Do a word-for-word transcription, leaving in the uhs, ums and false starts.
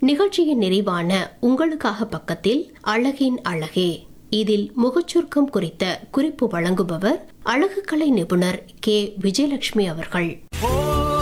நிகழ்ச்சியின் நிறைவான உங்களுக்காக பக்கத்தில் அழகின் அழகே. இதில் முகச்சுருக்கம் குறித்த குறிப்பு வழங்குபவர் அழகு கலை நிபுணர் கே விஜயலட்சுமி அவர்கள்.